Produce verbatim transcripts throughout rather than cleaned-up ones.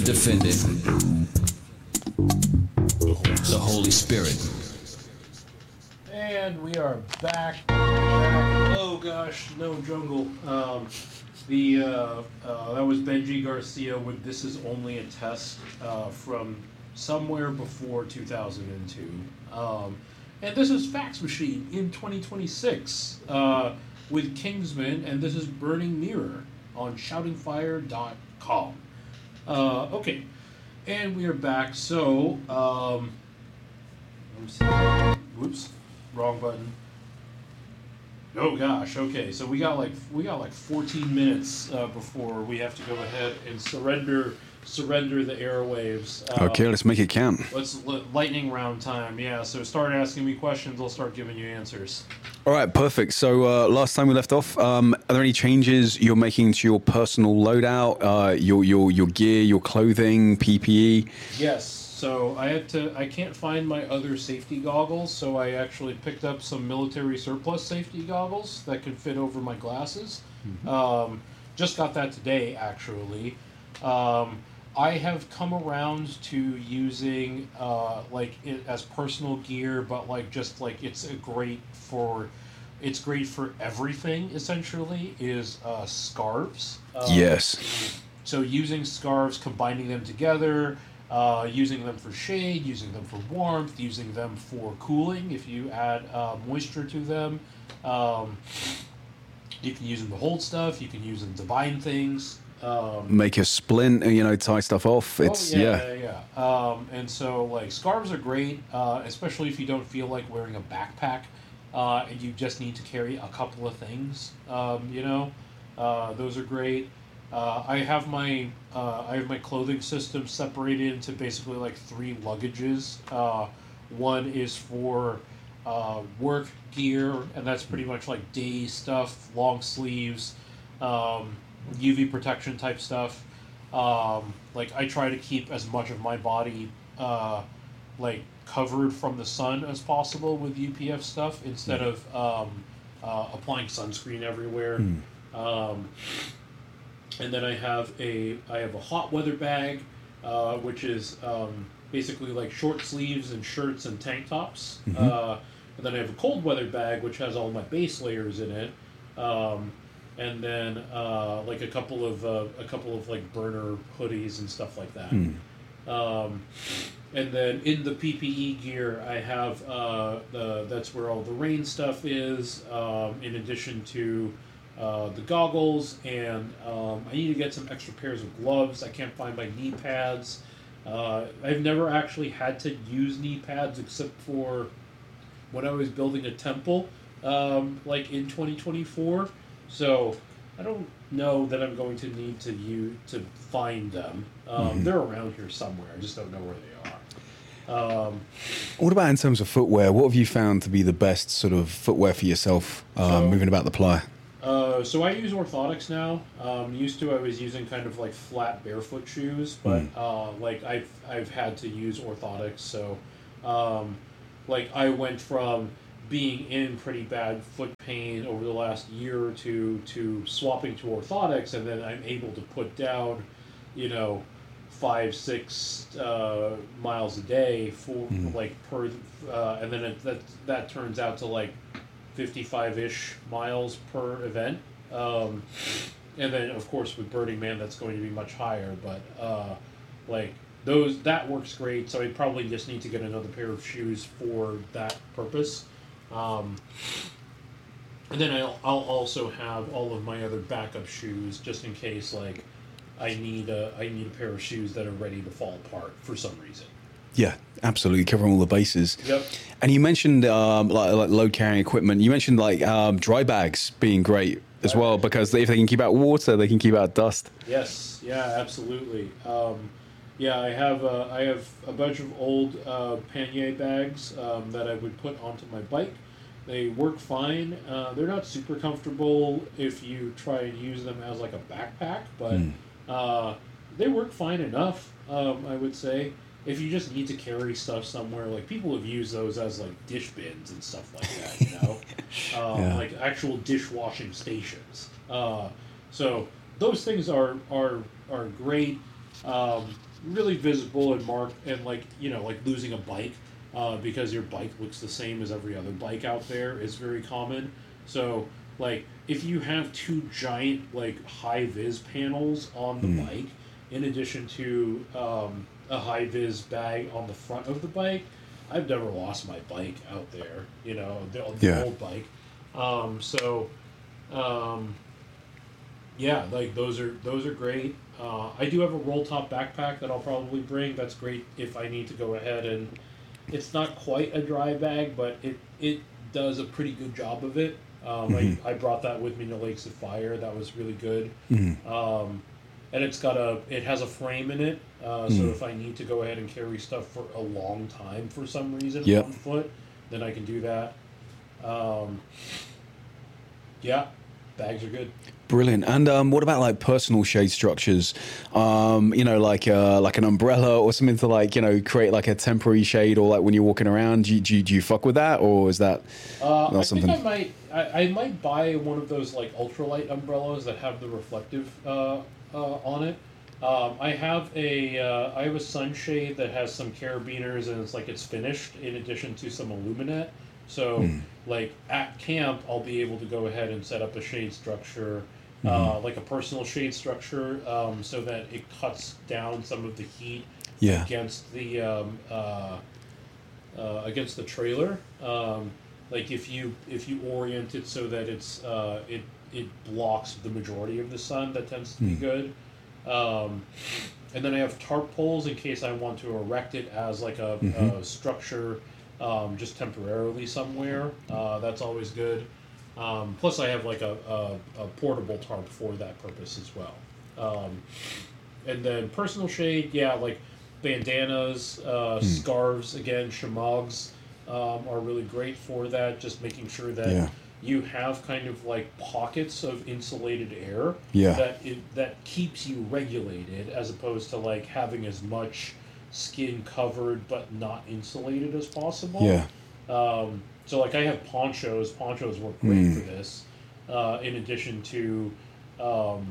defended the Holy Spirit. And we are back. back. Oh gosh, no jungle. Um, the uh, uh, that was Benji Garcia with "This Is Only a Test" uh, from somewhere before two thousand two. Um, and this is Fax Machine in twenty twenty-six uh, with Kingsman, and this is Burning Mirror on shouting fire dot com. Uh, okay, and we are back. So, um, whoops, wrong button. Oh gosh. Okay, so we got like we got like fourteen minutes uh, before we have to go ahead and surrender surrender the airwaves. Uh, Okay, let's make it count. Let's li- lightning round time. Yeah. So start asking me questions. I'll start giving you answers. All right, perfect. So uh, last time we left off, um, are there any changes you're making to your personal loadout, uh, your your your gear, your clothing, P P E? Yes. So I had to. I can't find my other safety goggles, so I actually picked up some military surplus safety goggles that can fit over my glasses. Mm-hmm. Um, just got that today, actually. Um, I have come around to using uh, like it as personal gear, but like just like it's a great for. It's great for everything. Essentially, is uh, scarves. Um, Yes. So using scarves, combining them together. Uh, using them for shade, using them for warmth, using them for cooling if you add uh, moisture to them. Um, you can use them to hold stuff. You can use them to bind things. Um, Make a splint, you know, tie stuff off. It's oh, yeah, yeah. yeah, yeah. Um, and so, like, scarves are great, uh, especially if you don't feel like wearing a backpack uh, and you just need to carry a couple of things. Um, you know, uh, those are great. Uh, I have my uh, I have my clothing system separated into basically like three luggages. Uh, one is for uh, work gear, and that's pretty much like day stuff, long sleeves, um, U V protection type stuff. Um, like I try to keep as much of my body uh, like covered from the sun as possible with U P F stuff instead mm. of um, uh, applying sunscreen everywhere. Mm. Um, And then I have a I have a hot weather bag, uh, which is um, basically like short sleeves and shirts and tank tops. Mm-hmm. Uh, and then I have a cold weather bag, which has all my base layers in it. Um, and then uh, like a couple of uh, a couple of like burner hoodies and stuff like that. Mm. Um, and then in the P P E gear, I have uh, the that's where all the rain stuff is. Um, in addition to Uh, the goggles, and um, I need to get some extra pairs of gloves. I can't find my knee pads. Uh, I've never actually had to use knee pads except for when I was building a temple, um, like in twenty twenty-four. So I don't know that I'm going to need to use to find them. Um, mm-hmm. They're around here somewhere. I just don't know where they are. Um, what about in terms of footwear? What have you found to be the best sort of footwear for yourself uh, so, moving about the ply? Uh, so I use orthotics now. Um, used to I was using kind of like flat barefoot shoes, but mm. uh, like I've I've had to use orthotics. So, um, like I went from being in pretty bad foot pain over the last year or two to swapping to orthotics, and then I'm able to put down, you know, five six uh, miles a day for mm. like per, uh, and then it, that that turns out to like fifty-five-ish miles per event. Um, and then, of course, with Burning Man, that's going to be much higher. But, uh, like, those that works great. So I probably just need to get another pair of shoes for that purpose. Um, and then I'll, I'll also have all of my other backup shoes just in case, like, I need a, I need a pair of shoes that are ready to fall apart for some reason. Yeah, absolutely, covering all the bases. Yep. And you mentioned um, like, like load carrying equipment. You mentioned like um, dry bags being great as well, because if they can keep out water, they can keep out dust. Yes, yeah, absolutely. Um, yeah, I have a, I have a bunch of old uh, pannier bags um, that I would put onto my bike. They work fine. Uh, they're not super comfortable if you try and use them as like a backpack, but mm. uh, they work fine enough, um, I would say. If you just need to carry stuff somewhere, like people have used those as like dish bins and stuff like that, you know, um, yeah. like actual dishwashing stations. Uh, so those things are are are great. Um, really visible and marked, and like you know, like losing a bike uh, because your bike looks the same as every other bike out there is very common. So like if you have two giant like high vis panels on the Mm. bike, in addition to um, a high vis bag on the front of the bike, I've never lost my bike out there. You know, the, the Yeah. old bike. Um, so. Um, Yeah, like those are those are great. Uh, I do have a roll top backpack that I'll probably bring. That's great if I need to go ahead and. It's not quite a dry bag, but it it does a pretty good job of it. Um, Mhm. I, I brought that with me to Lakes of Fire. That was really good. Mm. Um, and it's got a it has a frame in it, uh, so Mm. if I need to go ahead and carry stuff for a long time for some reason Yep. on foot, then I can do that. Um, yeah, bags are good. Brilliant. And um, what about like personal shade structures? Um, you know, like uh, like an umbrella or something to like you know create like a temporary shade, or like when you're walking around, do you, do you, do you fuck with that, or is that Uh, not I something? think I might. I, I might buy one of those like ultralight umbrellas that have the reflective uh, uh, on it. Um, I have a uh, I have a sunshade that has some carabiners and it's like it's finished in addition to some Illuminate. So Hmm. like at camp, I'll be able to go ahead and set up a shade structure, uh, Mm-hmm. like a personal shade structure, um, so that it cuts down some of the heat Yeah. against the um, uh, uh, against the trailer. Um, like if you if you orient it so that it's uh, it it blocks the majority of the sun, that tends to be Hmm. good. Um, and then I have tarp poles in case I want to erect it as like a, Mhm. a structure, um, just temporarily somewhere. Uh, that's always good. Um, plus, I have like a, a, a portable tarp for that purpose as well. Um, and then personal shade, yeah, like bandanas, uh, Hmm. scarves, again, shamogs um, are really great for that. Just making sure that Yeah. you have kind of like pockets of insulated air Yeah. that it, that keeps you regulated, as opposed to like having as much skin covered but not insulated as possible. Yeah. Um, so like I have ponchos. Ponchos work great Mm. for this. Uh, in addition to um,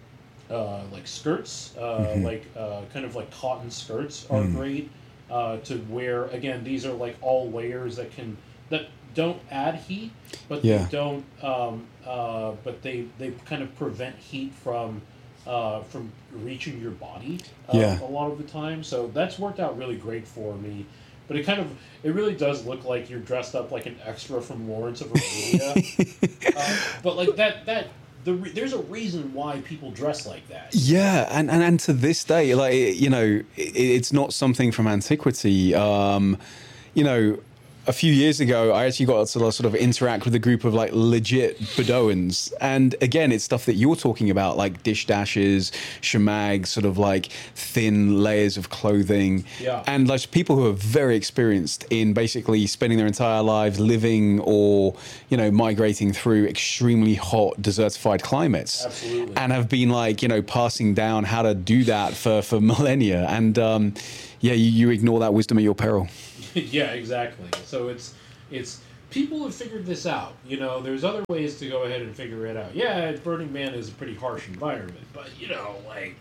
uh, like skirts, uh, Mhm. like uh, kind of like cotton skirts are Mm. great uh, to wear. Again, these are like all layers that can that don't add heat, but Yeah. they don't. Um, uh, but they they kind of prevent heat from uh, from reaching your body uh, Yeah. a lot of the time. So that's worked out really great for me. But it kind of it really does look like you're dressed up like an extra from Lawrence of Arabia. uh, but like that that the re- there's a reason why people dress like that. Yeah, and, and, and to this day, like you know, it, it's not something from antiquity. Um, you know, a few years ago, I actually got to sort of interact with a group of like legit Bedouins, and again, it's stuff that you're talking about, like dish dashes, shamags, sort of like thin layers of clothing, Yeah. and like people who are very experienced in basically spending their entire lives living or you know migrating through extremely hot, desertified climates. Absolutely. And have been like you know passing down how to do that for for millennia, and um, yeah, you, you ignore that wisdom at your peril. Yeah, exactly. So it's it's people have figured this out. You know, there's other ways to go ahead and figure it out. Yeah, Burning Man is a pretty harsh environment, but you know, like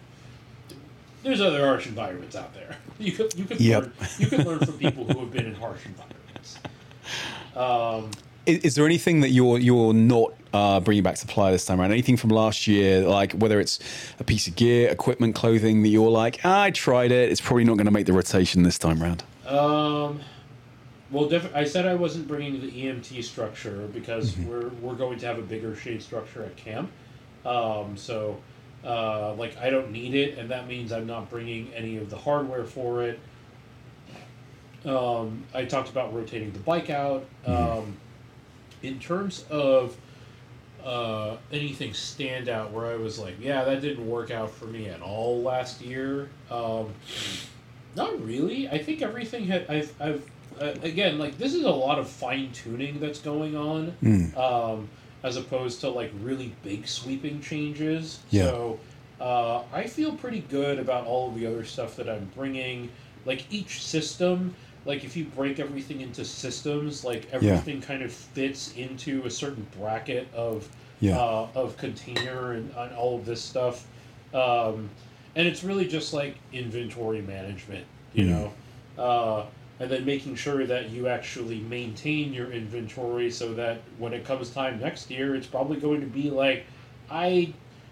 there's other harsh environments out there. You could you could Yep. learn you could learn from people who have been in harsh environments. Um, Is, is there anything that you're you're not uh, bringing back to play this time around? Anything from last year, like whether it's a piece of gear, equipment, clothing that you're like, ah, I tried it, it's probably not going to make the rotation this time around. Um, well, def- I said I wasn't bringing the E M T structure because Mhm. we're we're going to have a bigger shade structure at camp. Um, so, uh, like I don't need it, and that means I'm not bringing any of the hardware for it. Um, I talked about rotating the bike out. Um, in terms of uh, anything stand out where I was like, yeah, that didn't work out for me at all last year. Um, not really. I think everything had. I've. I've. Uh, again, like this is a lot of fine tuning that's going on, Mm. um, as opposed to like really big sweeping changes. Yeah. So uh, I feel pretty good about all of the other stuff that I'm bringing. Like each system, like if you break everything into systems, like everything kind of fits into a certain bracket of Yeah. uh, of container and, and all of this stuff. Um, and it's really just like inventory management, you mm. know, uh, and then making sure that you actually maintain your inventory so that when it comes time next year, it's probably going to be like, I,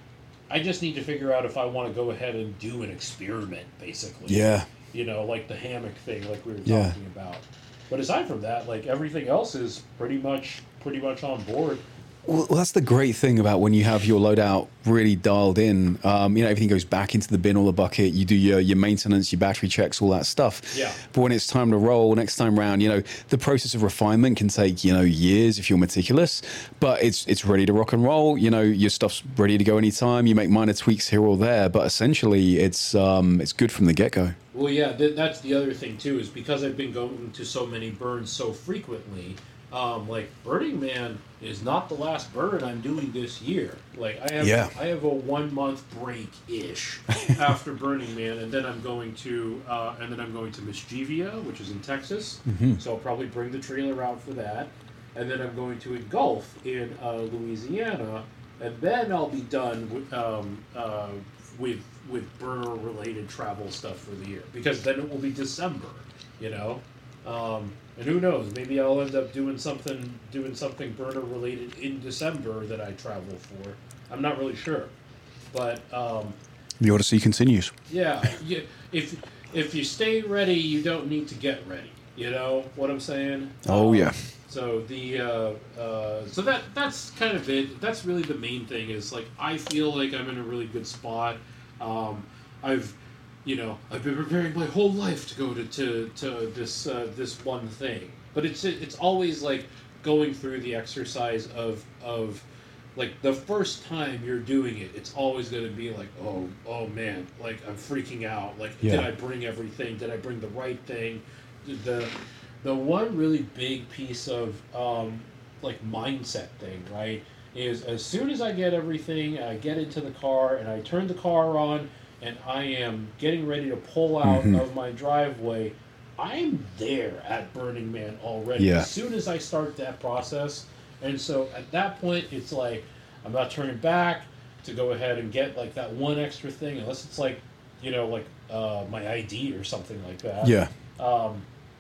I just need to figure out if I want to go ahead and do an experiment, basically. Yeah. You know, like the hammock thing, like we were yeah. talking about. But aside from that, like everything else is pretty much pretty much on board. Well, that's the great thing about when you have your loadout really dialed in. Um, you know, everything goes back into the bin or the bucket. You do your, your maintenance, your battery checks, all that stuff. Yeah. But when it's time to roll next time round, you know, the process of refinement can take, you know, years if you're meticulous. But it's it's ready to rock and roll. You know, your stuff's ready to go anytime. You make minor tweaks here or there, but essentially it's um, it's good from the get-go. Well, yeah, th- that's the other thing too, is because I've been going to so many burns so frequently. Um, like Burning Man is not the last burn I'm doing this year. Like I have, yeah. I have a one month break ish after Burning Man, and then I'm going to, uh, and then I'm going to Mischievia, which is in Texas. Mm-hmm. So I'll probably bring the trailer out for that, and then I'm going to Engulf in uh, Louisiana, and then I'll be done with um, uh, with with burner related travel stuff for the year, because then it will be December, you know. Um, and who knows? Maybe I'll end up doing something, doing something burner related in December that I travel for. I'm not really sure, but um, the Odyssey continues. Yeah, you, if if you stay ready, you don't need to get ready. You know what I'm saying? Oh um, yeah. So the uh, uh, so that that's kind of it. That's really the main thing. Is like I feel like I'm in a really good spot. Um, I've You know, I've been preparing my whole life to go to to, to this uh, this one thing, but it's it's always like going through the exercise of of like the first time you're doing it. It's always going to be like, oh oh man, like I'm freaking out. Like, yeah. did I bring everything? Did I bring the right thing? The the one really big piece of um, like mindset thing, right, is as soon as I get everything, I get into the car and I turn the car on. And I am getting ready to pull out mm-hmm. of my driveway, I'm there at Burning Man already. Yeah. As soon as I start that process. And so at that point, it's like, I'm not turning back to go ahead and get like that one extra thing, unless it's like, you know, like uh, my I D or something like that. Yeah. Um,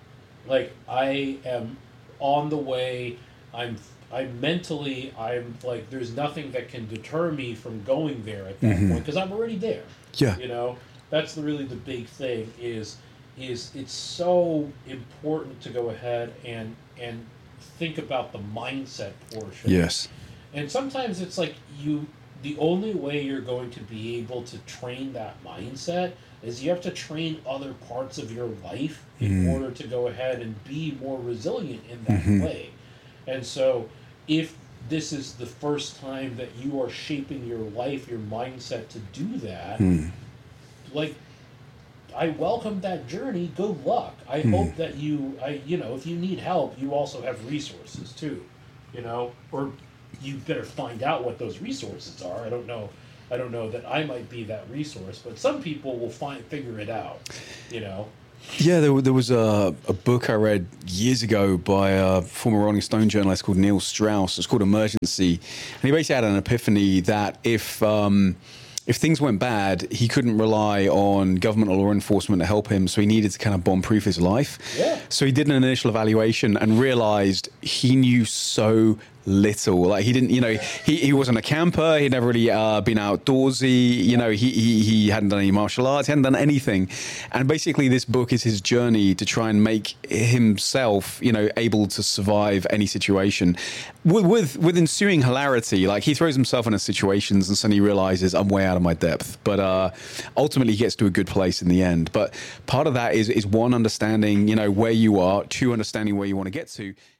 like I am on the way. I'm I'm mentally, I'm like, there's nothing that can deter me from going there at that mm-hmm. point, because I'm already there. Yeah. You know, that's the, really the big thing is, is it's so important to go ahead and, and think about the mindset portion. Yes. And sometimes it's like you, the only way you're going to be able to train that mindset is you have to train other parts of your life in mm. order to go ahead and be more resilient in that mm-hmm. way. And so if this is the first time that you are shaping your life, your mindset to do that, mm. like, I welcome that journey. Good luck. I mm. hope that you, I, you know, if you need help, you also have resources too, you know, or you better find out what those resources are. I don't know. I don't know that I might be that resource, but some people will find, figure it out, you know. Yeah, there, there was a, a book I read years ago by a former Rolling Stone journalist called Neil Strauss. It's called Emergency. And he basically had an epiphany that if um, if things went bad, he couldn't rely on government or law enforcement to help him, so he needed to kind of bomb-proof his life. Yeah. So he did an initial evaluation and realized he knew so little. Like he didn't, you know, he, he wasn't a camper. He'd never really uh, been outdoorsy. You know, he, he he hadn't done any martial arts. He hadn't done anything. And basically, this book is his journey to try and make himself, you know, able to survive any situation with with, with ensuing hilarity. Like he throws himself into situations and suddenly realizes I'm way out of my depth. But uh, ultimately, he gets to a good place in the end. But part of that is is one, understanding, you know, where you are. Two, understanding where you want to get to.